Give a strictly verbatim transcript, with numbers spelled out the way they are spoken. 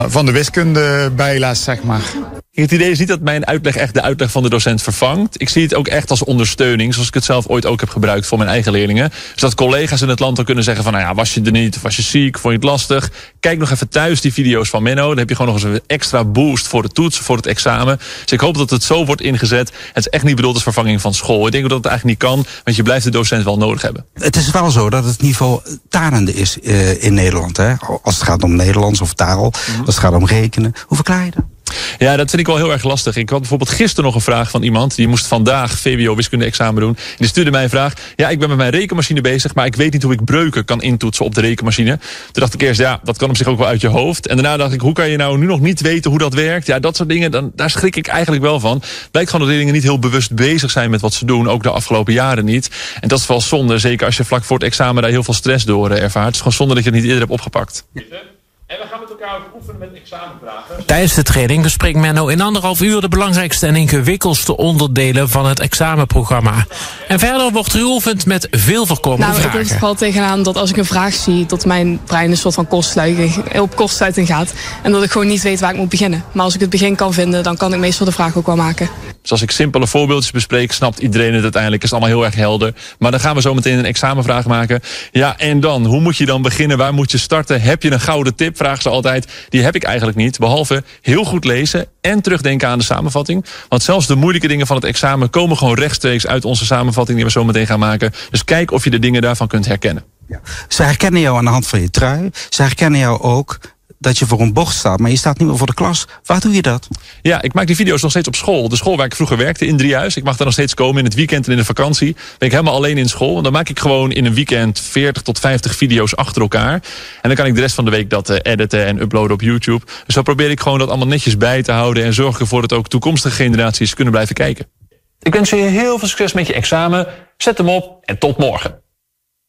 Van de wiskunde bijles, zeg maar. Het idee is niet dat mijn uitleg echt de uitleg van de docent vervangt. Ik zie het ook echt als ondersteuning, zoals ik het zelf ooit ook heb gebruikt voor mijn eigen leerlingen. Zodat collega's in het land ook kunnen zeggen van, nou ja, was je er niet, was je ziek, vond je het lastig? Kijk nog even thuis die video's van Menno. Dan heb je gewoon nog eens een extra boost voor de toets, voor het examen. Dus ik hoop dat het zo wordt ingezet. Het is echt niet bedoeld als vervanging van school. Ik denk dat het eigenlijk niet kan, want je blijft de docent wel nodig hebben. Het is wel zo dat het niveau tarende is uh, in Nederland. Hè? Als het gaat om Nederlands of taal, mm-hmm. als het gaat om rekenen. Hoe verklaar je dat? Ja, dat vind ik wel heel erg lastig. Ik had bijvoorbeeld gisteren nog een vraag van iemand. Die moest vandaag V W O wiskunde-examen doen. Die stuurde mij een vraag. Ja, ik ben met mijn rekenmachine bezig, maar ik weet niet hoe ik breuken kan intoetsen op de rekenmachine. Toen dacht ik eerst, ja, dat kan op zich ook wel uit je hoofd. En daarna dacht ik, hoe kan je nou nu nog niet weten hoe dat werkt? Ja, dat soort dingen, dan, daar schrik ik eigenlijk wel van. Blijkt gewoon dat leerlingen niet heel bewust bezig zijn met wat ze doen. Ook de afgelopen jaren niet. En dat is wel zonde. Zeker als je vlak voor het examen daar heel veel stress door ervaart. Het is gewoon zonde dat je het niet eerder hebt opgepakt. Ja. En we gaan met elkaar ook oefenen met examenvragen. Tijdens de training bespreekt Menno in anderhalf uur de belangrijkste en ingewikkeldste onderdelen van het examenprogramma. En verder wordt geoefend met veel voorkomende nou, vragen. Ik heb er vooral tegenaan dat als ik een vraag zie, dat mijn brein een soort van kortsluiting, op kortsluiting gaat. En dat ik gewoon niet weet waar ik moet beginnen. Maar als ik het begin kan vinden, dan kan ik meestal de vraag ook wel maken. Dus als ik simpele voorbeeldjes bespreek, snapt iedereen het uiteindelijk. Is het allemaal heel erg helder. Maar dan gaan we zo meteen een examenvraag maken. Ja, en dan? Hoe moet je dan beginnen? Waar moet je starten? Heb je een gouden tip? Vragen ze altijd. Die heb ik eigenlijk niet. Behalve heel goed lezen en terugdenken aan de samenvatting. Want zelfs de moeilijke dingen van het examen komen gewoon rechtstreeks uit onze samenvatting die we zo meteen gaan maken. Dus kijk of je de dingen daarvan kunt herkennen. Ja. Ze herkennen jou aan de hand van je trui. Ze herkennen jou ook dat je voor een bocht staat, maar je staat niet meer voor de klas. Waar doe je dat? Ja, ik maak die video's nog steeds op school. De school waar ik vroeger werkte in Driehuis. Ik mag daar nog steeds komen in het weekend en in de vakantie. Ben ik helemaal alleen in school. En dan maak ik gewoon in een weekend veertig tot vijftig video's achter elkaar. En dan kan ik de rest van de week dat uh, editen en uploaden op YouTube. Dus zo probeer ik gewoon dat allemaal netjes bij te houden en zorg ervoor dat ook toekomstige generaties kunnen blijven kijken. Ik wens je heel veel succes met je examen. Zet hem op en tot morgen.